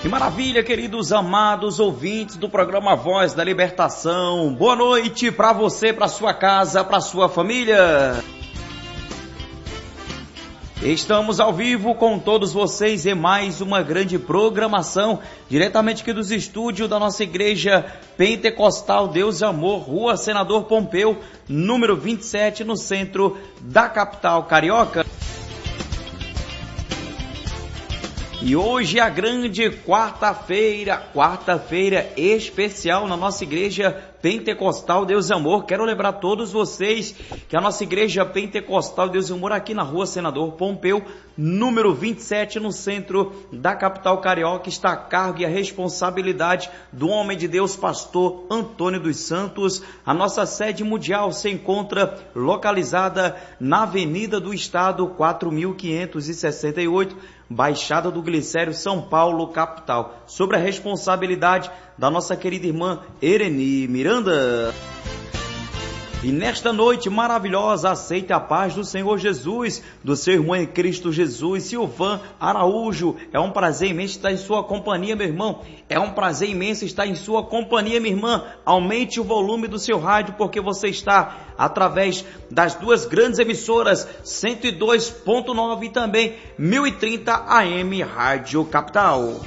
Que maravilha, queridos amados ouvintes do programa Voz da Libertação. Boa noite para você, para sua casa, para sua família. Estamos ao vivo com todos vocês em mais uma grande programação, diretamente aqui dos estúdios da nossa igreja Pentecostal Deus e Amor, Rua Senador Pompeu, número 27, no centro da capital carioca. E hoje é a grande quarta-feira especial na nossa igreja Pentecostal Deus e Amor. Quero lembrar a todos vocês que a nossa igreja Pentecostal Deus e Amor aqui na Rua Senador Pompeu, número 27, no centro da capital carioca, está a cargo e a responsabilidade do homem de Deus, pastor Antônio dos Santos. A nossa sede mundial se encontra localizada na Avenida do Estado 4568, Baixada do Glicério, São Paulo, capital, sob a responsabilidade da nossa querida irmã Ereni Miranda. E nesta noite maravilhosa, aceite a paz do Senhor Jesus, do seu irmão em Cristo Jesus, Silvan Araújo. É um prazer imenso estar em sua companhia, meu irmão. É um prazer imenso estar em sua companhia, minha irmã. Aumente o volume do seu rádio, porque você está através das duas grandes emissoras, 102.9 e também 1030 AM Rádio Capital.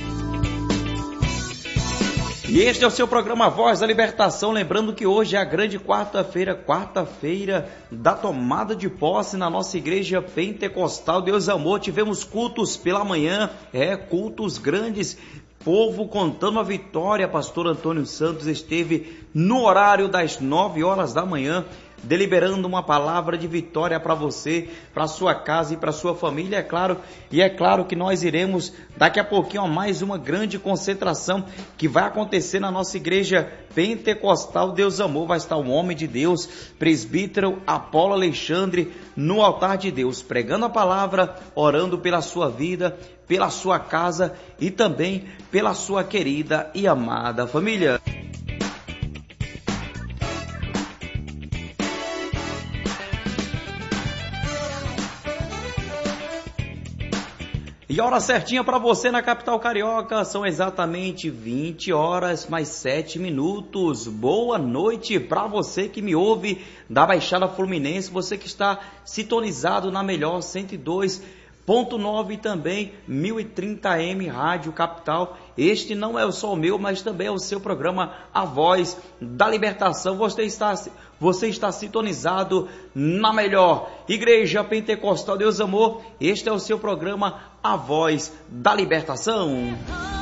E este é o seu programa Voz da Libertação, lembrando que hoje é a grande quarta-feira da tomada de posse na nossa igreja Pentecostal Deus e Amor. Tivemos cultos pela manhã, cultos grandes, povo contando a vitória. Pastor Antônio Santos esteve no horário das 9 horas da manhã, deliberando uma palavra de vitória para você, para sua casa e para sua família, é claro que nós iremos daqui a pouquinho a mais uma grande concentração que vai acontecer na nossa igreja Pentecostal Deus Amor. Vai estar um homem de Deus, presbítero Apolo Alexandre, no altar de Deus, pregando a palavra, orando pela sua vida, pela sua casa e também pela sua querida e amada família. E a hora certinha para você na capital carioca, são exatamente 20 horas mais 7 minutos. Boa noite para você que me ouve da Baixada Fluminense, você que está sintonizado na melhor 102.9 e também 1030 AM Rádio Capital. Este não é só o meu, mas também é o seu programa A Voz da Libertação. Você está sintonizado na melhor igreja Pentecostal Deus Amor. Este é o seu programa A Voz da Libertação.